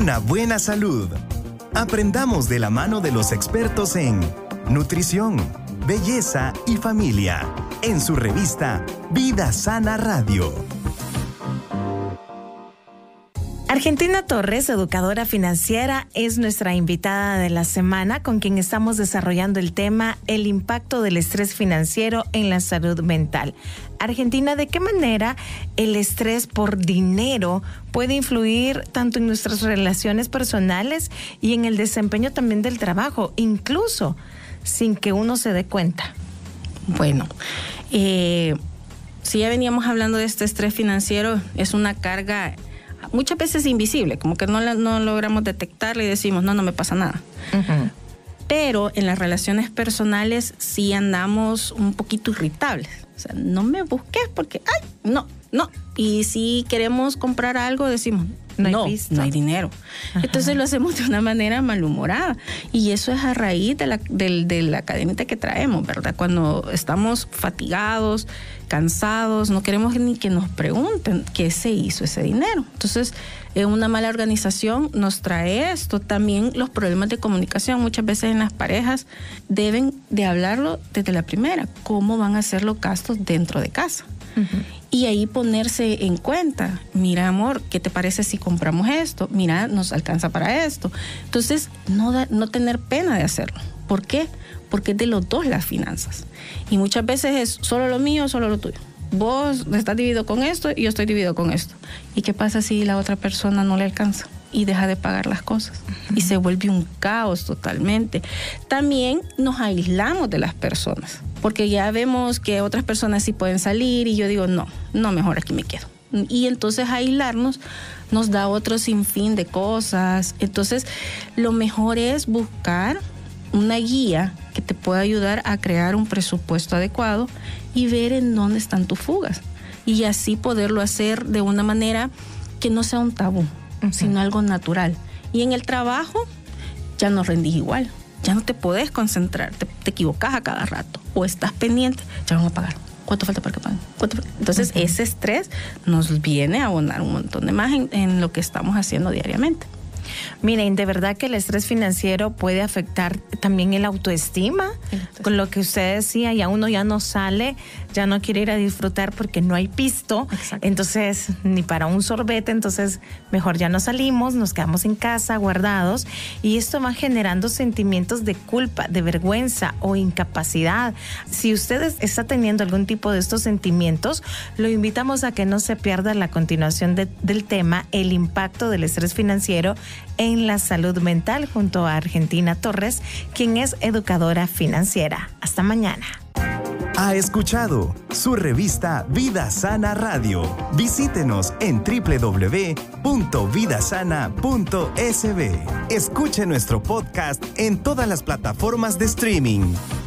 una buena salud. Aprendamos de la mano de los expertos en nutrición, belleza y familia, en su revista Vida Sana Radio. Argentina Torres, educadora financiera, es nuestra invitada de la semana, con quien estamos desarrollando el tema el impacto del estrés financiero en la salud mental. Argentina, ¿de qué manera el estrés por dinero puede influir tanto en nuestras relaciones personales y en el desempeño también del trabajo, incluso sin que uno se dé cuenta? Bueno, si ya veníamos hablando de este estrés financiero, es una carga muchas veces invisible, como que no logramos detectarla y decimos, no me pasa nada. Uh-huh. Pero en las relaciones personales sí andamos un poquito irritables. O sea, no me busques porque, no. Y si queremos comprar algo, decimos, no hay dinero. Ajá. Entonces lo hacemos de una manera malhumorada. Y eso es a raíz de la cadenita que traemos, ¿verdad? Cuando estamos fatigados, cansados, no queremos ni que nos pregunten qué se hizo ese dinero. Entonces, una mala organización nos trae esto. También los problemas de comunicación. Muchas veces en las parejas deben de hablarlo desde la primera. ¿Cómo van a ser los gastos dentro de casa? Uh-huh. Y ahí ponerse en cuenta, mira amor, ¿qué te parece si compramos esto? Mira, nos alcanza para esto. Entonces, no tener pena de hacerlo. ¿Por qué? Porque es de los dos las finanzas. Y muchas veces es solo lo mío, solo lo tuyo. Vos estás dividido con esto y yo estoy dividido con esto. ¿Y qué pasa si la otra persona no le alcanza y deja de pagar las cosas? Uh-huh. Y se vuelve un caos totalmente. También nos aislamos de las personas, porque ya vemos que otras personas sí pueden salir y yo digo, no, mejor aquí me quedo. Y entonces aislarnos nos da otro sinfín de cosas. Entonces, lo mejor es buscar una guía que te pueda ayudar a crear un presupuesto adecuado y ver en dónde están tus fugas. Y así poderlo hacer de una manera que no sea un tabú, uh-huh, sino algo natural. Y en el trabajo ya no rendís igual. Ya no te podés concentrar, te equivocas a cada rato. O estás pendiente, ya vamos a pagar. ¿Cuánto falta para que paguen? Entonces, uh-huh, ese estrés nos viene a abonar un montón de más en lo que estamos haciendo diariamente. Miren, de verdad que el estrés financiero puede afectar también el autoestima, con lo que usted decía, ya uno ya no sale, ya no quiere ir a disfrutar porque no hay pisto. Exacto. Entonces ni para un sorbete, entonces mejor ya no salimos, nos quedamos en casa guardados, y esto va generando sentimientos de culpa, de vergüenza o incapacidad. Si usted está teniendo algún tipo de estos sentimientos, lo invitamos a que no se pierda la continuación del tema, el impacto del estrés financiero en la salud mental, junto a Argentina Torres, quien es educadora financiera. Hasta mañana. Ha escuchado su revista Vida Sana Radio. Visítenos en www.vidasana.sb. Escuche nuestro podcast en todas las plataformas de streaming.